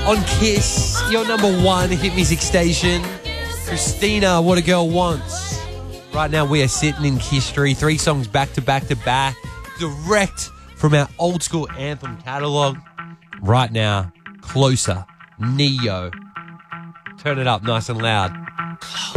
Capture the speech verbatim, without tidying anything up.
on Kiss, your number one hit music station. Christina, What a Girl Wants. Right now we are sitting in history, three songs back to back to back, direct from our old school anthem catalogue. Right now, Closer, Neo. Turn it up nice and loud.